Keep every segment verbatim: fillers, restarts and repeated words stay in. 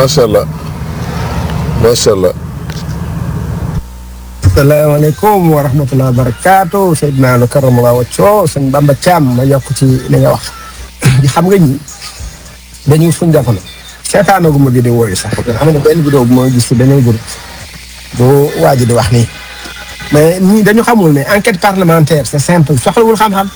macha allah macha allah. salaamaaleykum wa rahmatulah wa barakaatu Seydina Aliou Karamallah Wacco sëñ Bamba Thiam ma yokk ci li nga wax xam nga ñi dañuy suñ jamono seetaanagu ma vidéo yi sax xam nga benn vidéo bu ma gis ci beneen groupe bu waa ji di wax nii mais ñii dañu xamul ne enquête parlementaire c'est simple soxlawul xam-xam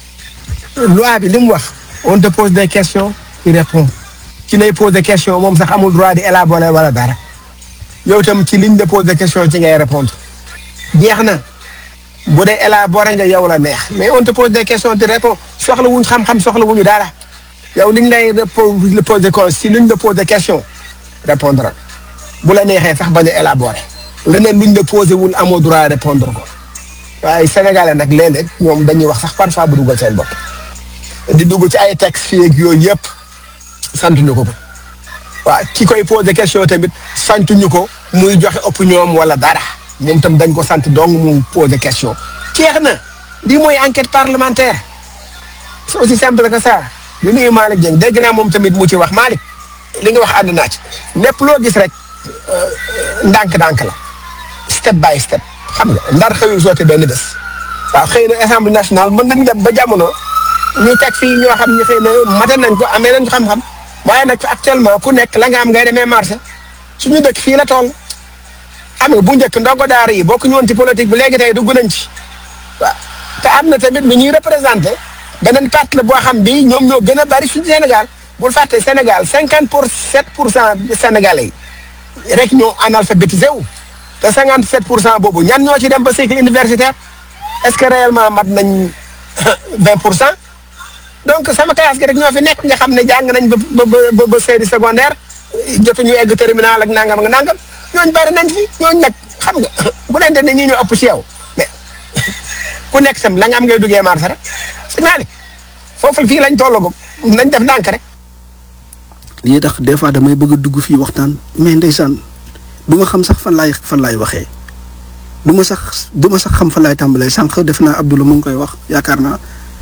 loi bi li mu wax on te pose des questions tu réponds ci lay pose des questions moom sax amul droit di élaborer wala dara yow itam ci ligne de pose des questions ci ngay répondre jeex na bu dee élaborer nga yow la neex mais on te pose des questions tu réponds soxla wuñ xam-xam soxla wuñu dara yow liñ lay le poser ko si liñ la pose des questions répondre bu la neexee sax bañ a élaborer leneen luñ la posé wul amoo droit répondre ko waaye sénégalais nag léeg-léeg ñoom dañuy wax sax parfois bu duggal seen bopp di dugg ci ay textes fii ak yooyu yëpp santuñu ko ko waaw ki koy posé question tamit santuñu ko muy joxe opinion wala dara moom tam dañ ko sant donc mu posé question jeex na lii mooy enquête parlementaire c'est aussi simple que ça li nuyu Malick Dieng dégg naa moom tamit mu ci wax Malick li nga wax ànd naa ci lépp loo gis rek ndànk-ndànk la step by step xam nga ndar xëyul soote benn bés waaw xëy na assemblée nationale mën nañ dem ba jamono ñu teg fii ñoo xam ñu xëy na mate nañ ko amee nañ xam-xam waaye nag actuellement ku nekk la nga am ngay demee marché suñu dëkk fii la toll xam nga bu njëkk ndongo daara yi bokk ñu woon ci politique bi léegi tey dugg nañ ci waaw te am na tamit lu ñuy représenté beneen parti la boo xam bi ñoom ñoo gën a bari suñu Sénégal bul fàtte Sénégal cinquante pour sept pour cent Sénégalais yi rek ñoo analphabétisé wu te cinquante sept pour cent boobu ñan ñoo ci dem ba cycle universitaire est-ce que réellement mat nañ vingt pour cent donc sama classe gi rek ñoo fi nekk nga xam ne jàng nañ ba ba ba série secondaire jotuñu egg terminal ak nangam ak nangam ñooñu bari nañ fi ñooñu nag xam nga bu leen ne ñii ñoo ëpp ci yow mais ku nekk sam la nga am ngay duggee marché rek su ñu foofu fii lañ tolloo nañ def ndànk rek. lii tax des fois damay bëgg a dugg fii waxtaan mais ndeysaan du ma xam sax fan laay fan laay waxee du ma sax du ma sax xam fan laay tàmbalee sànq def naa Abdoulaye mu ngi koy wax yaakaar naa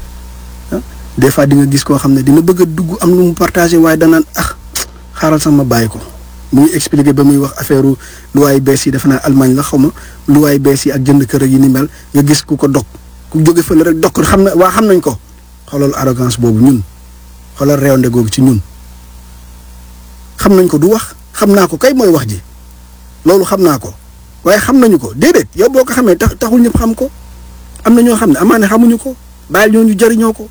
des fois di nga gis koo xam ne dina bëgg a dugg am lu mu partagé waaye danaan ah xaaral sax ma bàyyi ko muy expliqué ba muy wax affaire luwaay bees yi def naa Allemagne la xaw ma luwaay bees yi ak jënd kër yi ni mel nga gis ku ko dog ku jóge fële rek dog ko xam na waa xam nañ ko xoolal arrogance boobu ñun xoolal réewande googu ci ñun. xam nañ ko du wax xam naa ko kay mooy wax ji loolu xam naa ko waaye xam nañu ko déedéet yow boo ko xamee tax taxul ñëpp xam ko am na ñoo xam ne amaane xamuñu ko bàyyil ñoo ñu jëriñoo ko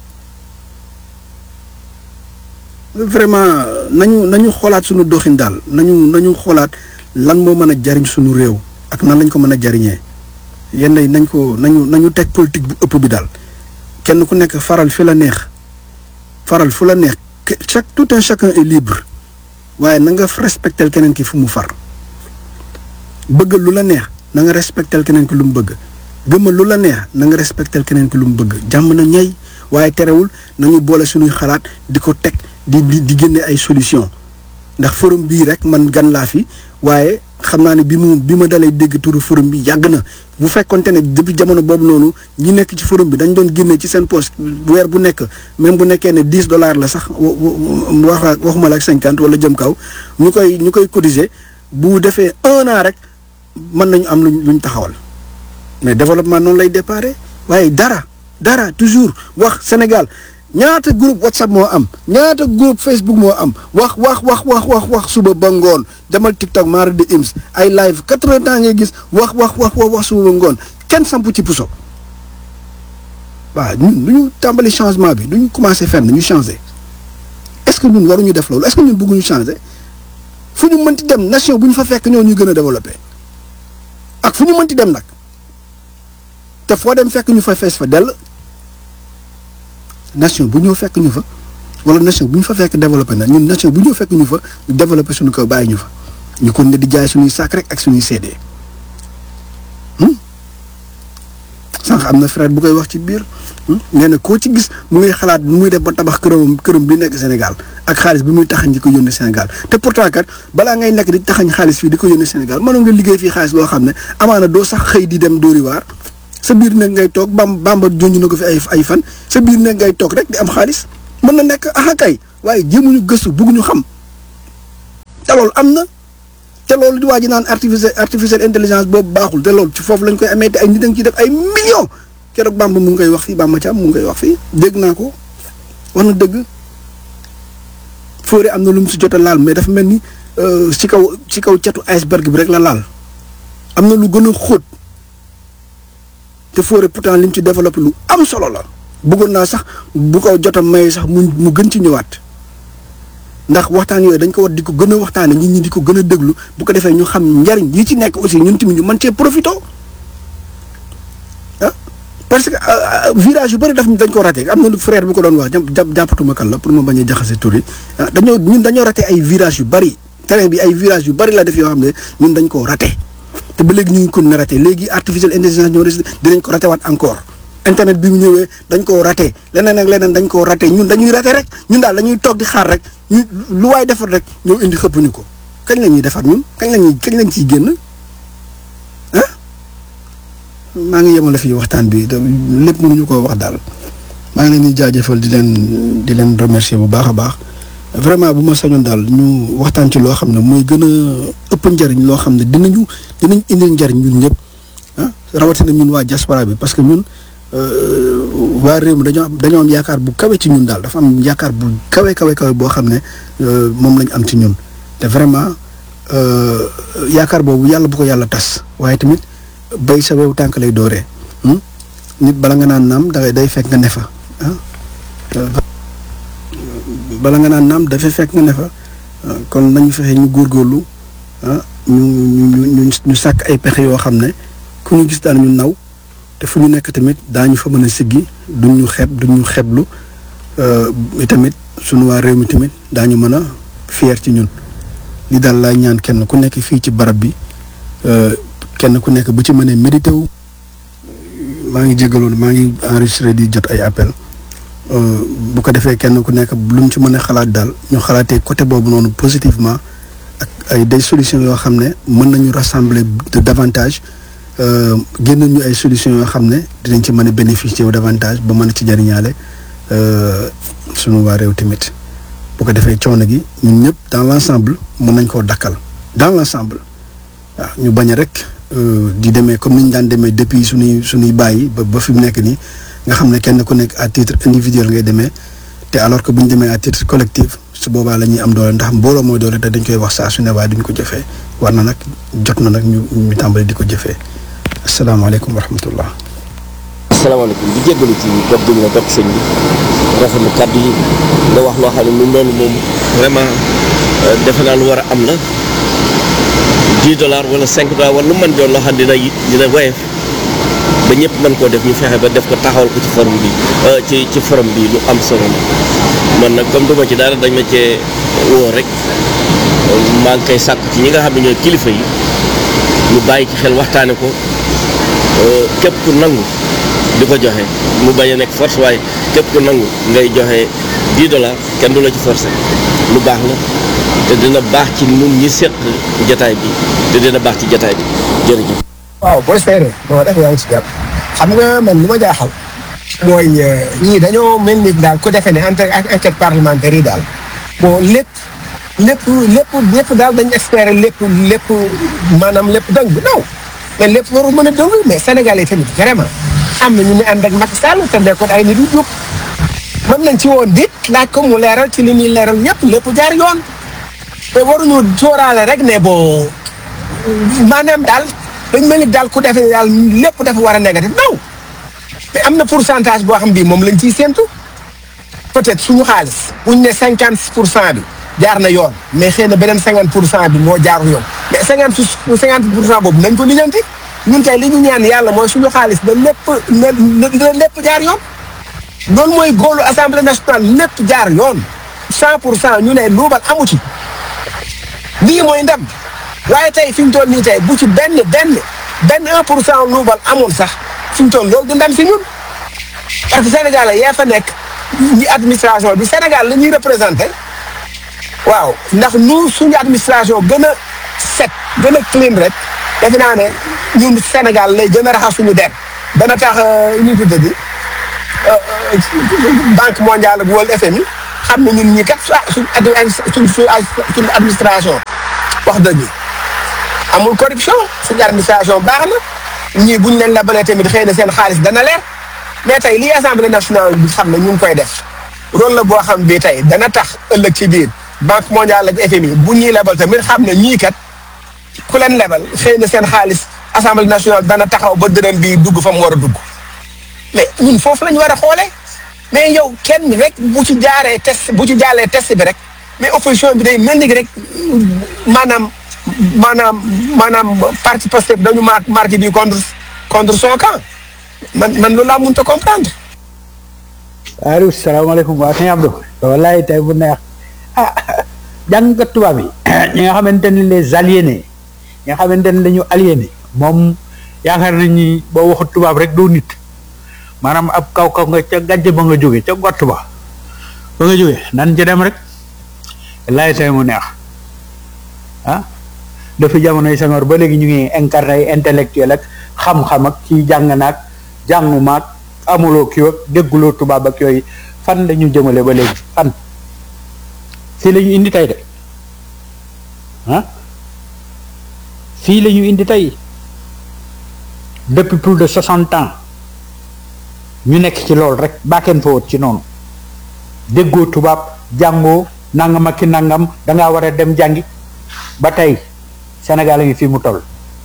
vraiment nañu nañu xoolaat suñu doxin daal nañu nañu xoolaat lan moo mën a jariñ suñu réew ak nan lañ ko mën a jariñee yenn yi nañ ko nañu nañu teg politique bu ëpp bi daal kenn ku nekk faral fi la neex faral fu la neex chaque tout un chacun est libre waaye na nga respectel keneen ki fu mu far bëggal lu la neex na nga respectel keneen ki lu mu bëgg gëmmal lu la neex na nga respectel keneen ki lu mu bëgg jàmm na ñay waaye terewul nañu boole suñuy xalaat di ko teg di di di génne ay solution ndax forum bii rek man gan laa fi waaye xam naa ne bi mu bi ma dalee dégg turu forum bi yàgg na bu fekkonte ne depuis jamono boobu noonu ñi nekk ci forum bi dañ doon génne ci seen poste weer bu nekk même bu nekkee ne dix dollars la sax wax waxuma la ak cinquante wala jëm kaw ñu koy ñu koy cotiser bu defee un an rek mën nañu am luñ luñ taxawal mais développement noonu lay déparé waaye dara dara toujours wax Sénégal ñaata groupe WhatsApp moo am ñaata groupe Facebook moo am wax wax wax wax wax wax suba ba ngoon demal TikTok maara de ims ay live quatre-vingts ans ngay gis wax wax wax wax wax suba ba ngoon kenn sampu ci puso waaw ñun du ñu tàmbali changement bi du ñu commencé fenn ñu changé est-ce que ñun waruñu def loolu est-ce que ñun bëgguñu changé fu ñu mënti dem nation bu ñu fa fekk ñoo ñu gën a développé ak fu ñu mënti dem nag te foo dem fekk ñu fa fees fa dell nation bu ñëw fekk ñu fa wala nation bu ñu fa fekk développé na ñun nation bu ñëw fekk ñu fa ñu développé suñu kaw bàyyi ñu fa ñu kon ne di jaay suñuy sac rek ak suñuy C D sànq am na frère bu koy wax ci biir nee na koo ci gis mu ngi xalaat bu muy def ba tabax këram këram bi nekk Sénégal ak xaalis bi muy taxañ di ko yónnee Sénégal te pourtant kat balaa ngay nekk di taxañ xaalis fii di ko yónnee Sénégal mënoon nga liggéey fii xaalis loo xam ne amaana doo sax xëy di dem dóori waar sa biir nekk ngay toog bam bamba jonj na ko fi ay ay fan sa biir nekk ngay toog rek di am xaalis mën na nekk ah kay waaye jéemuñu gëstu bëgguñu xam loolu am na te loolu di waa ji naan artificiel artificiel intelligence boobu baaxul te loolu ci foofu lañ koy amee te ay nit a ngi ciy def ay millions keroog Bamba mu ngi koy wax fii Bamba Thiam mu ngi koy wax fii dégg naa ko wax na dëgg Fodé am na lu mu si jot a laal mais dafa mel ni ci kaw ci kaw catu iceberg bi rek la laal am na lu gën a xóot te Fodé pourtant li mu ci développé lu am solo la bëggoon naa sax bu ko jot a may sax mu mu gën ci ñëwaat ndax waxtaan yooyu dañ ko war di ko gën a waxtaane nit ñi di ko gën a déglu bu ko defee ñu xam njariñ yi ci nekk aussi ñun tamit ñu mën cee profité ah parce que virage yu bëri daf dañ ko raté am na lu frère bu ko doon wax jàpp jàppatuma kan la pour ma bañ a jaxase tur yi ah dañoo ñun dañoo raté ay virage yu bëri terrain bi ay virage yu bëri la def yoo xam ne ñun dañ koo raté te ba léegi ñu ngi ko na raté léegi artificielle intelligence ñoo des dinañ ko raté waat encore internet bi mu ñëwee dañ koo raté leneen ak leneen dañ koo raté ñun dañuy raté rek ñun daal dañuy toog di xaar rek ñu lu waay defar rek ñoo indi xëpp ñu ko kañ la ñuy defar ñun kañ la ñuy kañ lañ ciy génn ah maa ngi yemale fii waxtaan bi lépp mënuñu koo wax daal maa ngi leen di jaajëfal di leen di leen remercier bu baax a baax vraiment bu ma sañoon daal ñu waxtaan ci loo xam ne mooy gën a ëpp njariñ loo xam ne dinañu dinañ indil njariñ ñun ñëpp ah rawatina ñun waa diaspora bi parce que ñun waa réew mi dañoo am dañoo am yaakaar bu kawe ci ñun daal dafa am yaakaar bu kawe kawe kawe boo xam ne moom lañ am ci ñun te vraiment yaakaar boobu yàlla bu ko yàlla tas waaye tamit bay sa wew tànk lay dooree nit bala nga naan naam dangay day fekk nga ne fa ah bala nga naan naam dafay fekk nga ne fa kon nañu fexe ñu góorgóorlu ah ñu ñu ñu ñu sàkk ay pexe yoo xam ne ku ñu gis daan ñu naw te fu ñu nekk tamit daañu fa mën a siggi duñ ñu xeeb duñ ñu xeeblu tamit sunu waa réew mi tamit daañu mën a fier ci ñun li daal laay ñaan kenn ku nekk fii ci barab bi kenn ku nekk bu ci mënee médité wu maa ngi jégaloon maa ngi enregistré di jot ay appel bu ko defee kenn ku nekk lu mu ci mën a xalaat daal ñu xalaatee côté boobu noonu positivement ak ay des solutions yoo xam ne mën nañu rassembler de davantage génn ñu ay solutions yoo xam ne dinañ ci mën a bénéficier wu davantage ba mën a ci jariñaale sunu waa réew tamit bu ko defee coono gi ñun ñëpp dans l' ensemble mën nañ koo dakkal dans l' ensemble waaw ñu bañ a rek di demee comme ni ñu daan demee depuis suñuy suñuy bàyyi ba ba fi mu nekk nii nga xam ne kenn ku nekk à titre individuel ngay demee te alors que bu ñu demee à titre collectif su boobaa la ñuy am doole ndax mbooloo mooy doole te dañ koy wax saa su ne waaye duñ ko jëfee war na nag jot na nag ñu ñu tàmbali di ko jëfee asalaamaaleykum wa rahmatullah. asalaamaaleykum di jéggalu ci bopp bi ñu la topp sëñ bi rafetlu kàddu yi nga wax loo xam ne lu loolu moom vraiment defe naa lu war a am la dix dollars wala cinq dollars wala lu mën doon loo xam dina dina woyof ba ñëpp mën koo def ñu fexe ba def ko taxawal ko ci forum bi ci ci forum bi lu am solo la man nag comme duma ci dara dañ ma cee woo rek maa ngi koy sàkk ci ñi nga xam ne ñooy kilifa yi ñu bàyyi ci xel waxtaane ko képp ku nangu di ko joxe mu bañ a nekk force waaye képp ku nangu ngay joxe dix dollars kenn du la ci forcé lu baax la te dina baax ci ñun ñi seq jataay bi te dina baax ci jataay bi jërëjëf. waaw booy seere boo def yaa ngi si jàpp xam nga man li ma jaaxal mooy ñii dañoo mel ni daal ku defee ne enquête ak enquête parlementaire yi daal bon lépp lépp lépp lépp daal dañu espérer lépp lépp maanaam lépp dëng bi non mais lépp warul mën a dëng mais Sénégal yi tamit vraiment am na ñu ne ànd ak Macky Sall te nekkoon ay nit yu jóg mën nañ ci woon dit laaj ko mu leeral ci li ñuy leeral ñëpp lépp jaar yoon te waruñu sóoraale rek ne boo maanaam daal dañ mel ni daal ku defee daal lépp dafa war a négatif non te am na pourcentage boo xam bii moom lañ ciy séntu peut-être suñu xaalis buñ ne cinquante pour cent bi jaar na yoon mais xëy na beneen cinquante pour cent bi moo jaarul yoon mais cinquante cinquante pour cent boobu nañ ko lijjanti ñun tey li ñu ñaan yàlla mooy suñu xaalis na lépp na na lépp jaar yoon loolu mooy góolu assemblée nationale lépp jaar yoon cent pour cent ñu ne luubal amu ci lii mooy ndam waaye tey fi ñu toll nii tey bu ci benn benn benn un pour cent luubal amul sax fi ñu toll loolu du ndam si ñun parce que Sénégal yaa fa nekk ñi administration bi Sénégal la ñuy représenté waaw ndax nu suñu administration gën a set gën a clean rek defe naa ne ñun Sénégal lay gën a raxas suñu der dana tax ñu tuddee bi banque mondiale ak World F M I xam ne ñun ñi kat suñ suñ suñ administration wax dëgg amul corruption suñu administration baax na ñii buñ leen labalee tamit xëy na seen xaalis dana leer mais tey lii assemblée nationale bi xam ne ñu ngi koy def rôle la boo xam bi tey dana tax ëllëg ci biir banque mondiale ak F M I bu ñuy lebal tamit xam ne ñii kat ku leen lebal xëy na seen xaalis assemblée nationale dana taxaw ba dërëm bi dugg fa mu war a dugg mais ñun foofu lañ war a xoolee mais yow kenn rek bu ci jaaree test bu ci jaalee test bi rek mais opposition bi day mel ni rek maanaam maanaam maanaam parti Pastef dañu mar marqué bi contre contre son camp man man loolu laa mënut a comprendre. allo salaamaaleykum waa sëñ Abdou wallaay tey bu neex ah jàngkat tubaab yi ñi nga xamante ne les aliénés ñi nga xamante ne dañu aliéné moom yaakaar nañ ni boo waxut tubaab rek doo nit maanaam ab kaw kaw nga ca gàncax ba nga jóge ca gott ba ba nga jóge nan ci dem rek wallaay tey mu neex ah dafa jamonoy Senghor ba léegi ñu ngi incarné ay intellectuel ak xam-xam ak ci jàng naag jàngu maag amuloo kii ak dégguloo tubaab ak yooyu fan la ñu jëmale ba léegi fan fii la ñu indi tey de ah fii la ñu indi tey depuis plus de soixante ans ñu nekk ci loolu rek baakeen fa wut ci noonu déggoo tubaab jàngoo nangam ak ki nangam dangaa war a dem jàngi ba tey Sénégal a ngi fii mu toll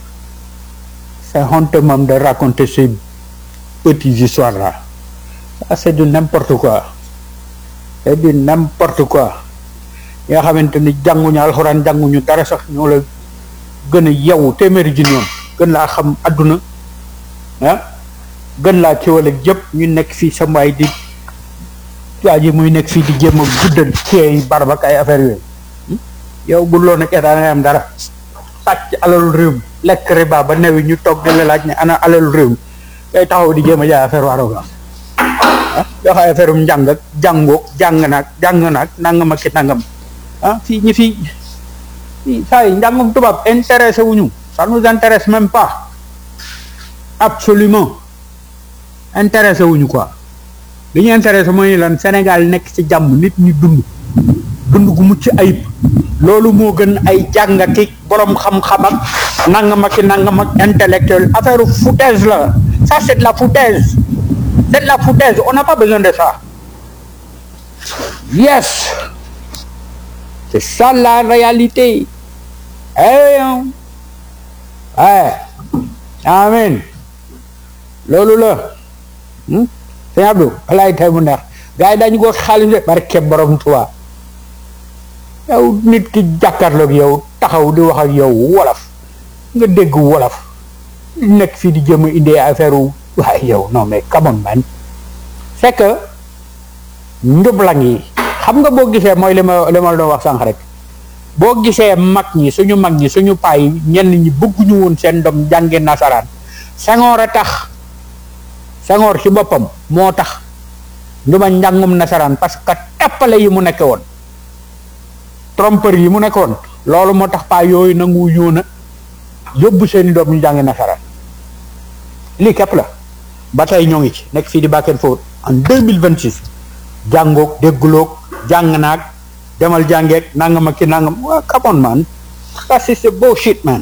c'est honteux même de raconter ces petites histoires là ça c'est du n'importe quoi c'est du n'importe quoi yoo xamante ni jànguñu alxuraan jànguñu dara sax ñoo la gën a yeewu téeméeri junni yoon gën laa xam adduna ah gën laa ci wala jëpp ñu nekk fii sa mbaay di waa ji muy nekk fii di jéem a guddal ci ay barbak ay affaire yooyu yow bu loo nekk état nga am dara sàcc alalu réew mi lekk riba ba newi ñu toog di la laaj ne ana alalu réew mi ngay taxaw di jéem a jaay affaire arrogance ah jox ay affaire um njàng ak jàngoog jàng naag jàng naag nangam ak ki nangam ah fii ñi fii fii saa yi njàngum tubaab intéressé wuñu ça nous intéresse même pas absolument intéressé wuñu quoi li ñu intéressé mooy lan Sénégal nekk ci jàmm nit ñi dund dund gu mucc ayib loolu moo gën ay jàngati borom xam-xam ak nangam ak nangam ak intellectuel affaire foutaise la ça c'est de la foutaise c'est de la foutaise on n'a pas besoin de ça yes c'est ça la réalité eh eh amen loolu la sëñ Abdou walaay tey mu neex gars yi dañu ko xaalis de barke borom Tuubaa yow nit ki jàkkaarloog yow taxaw di wax ak yow wolof nga dégg wolof nekk fii di jëm a indi affaire wu waaye yow non mais come on man c'est que njublang yi xam nga boo gisee mooy li ma li ma la doon wax sànq rek boo gisee mag ñi suñu mag ñi suñu paay ñenn ñi bëgguñu woon seen doom jànge nasaraan Senghor a tax Senghor ci boppam moo tax njuma njàngum nasaraan parce que tappale yi mu nekke woon tromperie yi mu nekkoon loolu moo tax paa yooyu nangu ñëw na yóbbu seeni doom ñu jàngi nasaraan lii képp la ba tey ñoo ngi ci nekk fii di bakkeen fóot en deux mille vingt six jàngoog dégguloog jàng naag demal jàngeeg nangam ak ki nangam waa come on man ça c'est bullshit man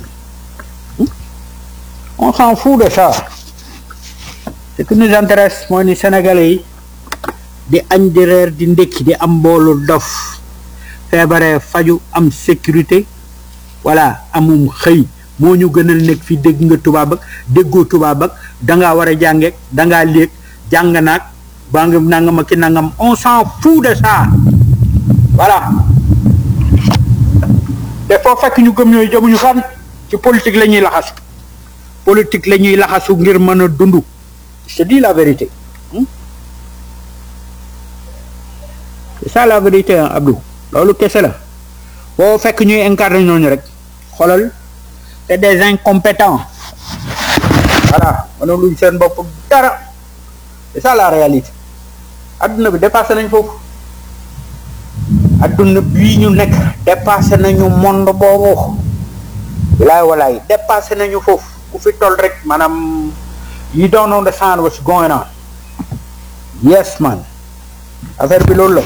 on s'en fout de ça ce qui nous intéresse mooy ni Sénégalais yi di añ di reer di ndékki di am mboolu dof feebaree faju am sécurité voilà amum xëy moo ñu gënal nekk fi dégg nga tubaab ak déggoo tubaab ak dangaa war a jàngeeg dangaa léeg jàng naag baa nga nangam ak ki nangam on s'en fout de ça voilà te foo fekk ñu gëm ñooy jëmuñu fan ci politique la ñuy laxasu politique la ñuy laxasu ngir mën a dund je te dis la vérité c'est ça la vérité hein, Abdou loolu kese la boo fekk ñuy incarner ñooñu rek xoolal c'est des incompétents voilà mënoon luñ seen bopp dara c'est ça la réalité adduna bi dépassé nañ foofu adduna bii ñu nekk dépassé nañu monde boobu walaay walaay dépassé nañu foofu ku fi toll rek maanaam you don't understand what's going on yes man affaire bi loolu la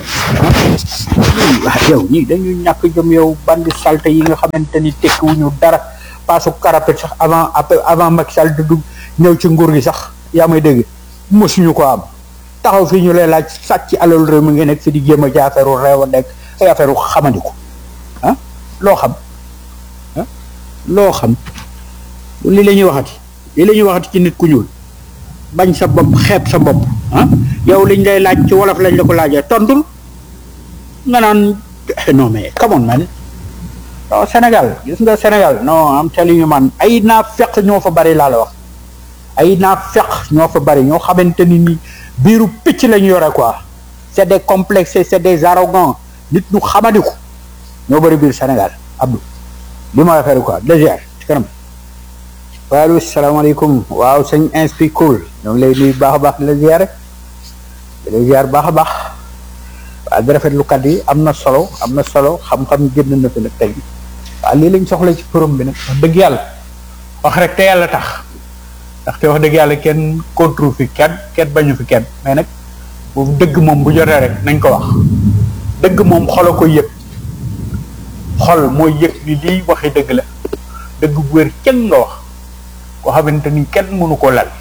ah yow ñii dañuy ñàkk jëm yow bandi salte yi nga xamante ni tekkiwuñu dara paasu karapet sax avant avant Macky Sall du ñëw ci nguur gi sax yaa may dégg mosuñu ko am taxaw fii ñu lay laaj sàcc alal réew mi nga nekk fi di jéem a ci affaire u réew a nekk ay affaire u xamandiku ah loo xam ah loo xam lii la ñuy waxati lii la ñuy waxati ci nit ku ñuul bañ sa bopp xeeb sa bopp ah yow liñ lay laaj ci wolof lañ la ko laajee tontul nga naan non mais come on man non Sénégal gis nga Sénégal non am telling you man ay naa feq ñoo fa bari laa la wax ay naa feq ñoo fa bari ñoo xamante ni ni biiru picc lañu yore quoi c'est des complexes c'est des arrogants nit ñu xamadiku ñoo bari biir Sénégal Abdou li ma affaire quoi dégg ci kanam. waaleykum salaamaaleykum waaw sëñ inspi cool ñoo ngi lay nuyu baax a baax di la ziare di la ziare baax a baax waaw di rafetlu kat yi am na solo am na solo xam-xam génn na fi nag tey waaw lii lañ soxla ci forum bi nag wax dëgg yàlla wax rek te yàlla tax ndaxte wax dëgg yàlla kenn contre fi kenn kenn bañu fi kenn mais nag bu dëgg moom bu jotee rek nañ ko wax dëgg moom xolo ko yëg xol mooy yëg ni lii waxi dëgg la dëgg bu wér kenn nga wax koo xamante ni kenn mënu ko lal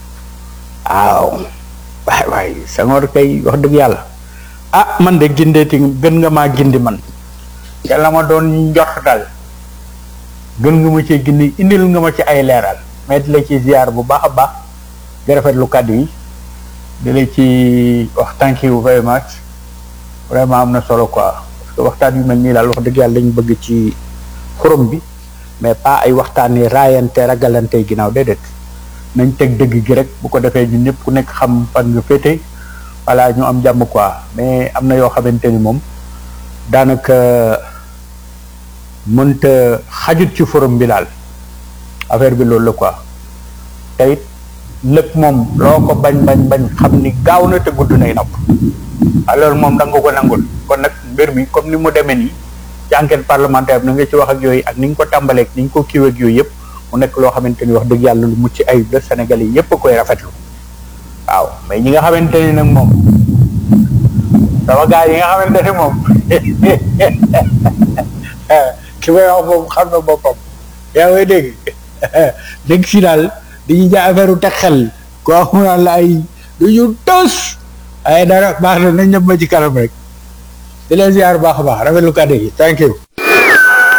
waaw waay waay Senghor kay wax dëgg yàlla ah man de gindeeti gën nga maa gindi man te la ma doon njort dal gën nga ma ci gindi indil nga ma ci ay leeral mais di la ci ziar bu baax a baax di rafetlu kàddu yi di la ci wax thank you very much vraiment am na solo quoi parce que waxtaan yu mel nii daal wax dëgg yàlla lañu bëgg ci forum bi mais pas ay waxtaan yi raayante ragalante ginnaaw déedéet nañ teg dëgg gi rek bu ko defee ñun ñëpp ku nekk xam fan nga féete voilà ñu am jàmm quoi mais am na yoo xamante ni moom daanaka mënta xajut ci forum bi daal affaire bi loolu la quoi te it lépp moom loo ko bañ bañ bañ xam ni gaaw na te gudd nay nopp alors moom da nga ko nangul kon nag mbir mi comme ni mu demee nii ci enquête parlementaire bi na nga ci wax ak yooyu ak ni nga ko tàmbaleeg ni nga ko kiiw ak yooyu yëpp mu nekk loo xamante ni wax dëgg yàlla lu mucc ayib la Sénégal yi yëpp a koy rafetlu waaw mais ñi nga xamante ni nag moom sama gars yi nga xamante ni moom ki may wax moom xam na boppam yaa ngi dégg dégg si daal dañuy jaay affaire u teg xel koo xam naa la ay du ñu tos ay dara baax na nañ ñëpp ma ci kanam rek di leen ziar baax a baax rafetlu kàddu gi thank you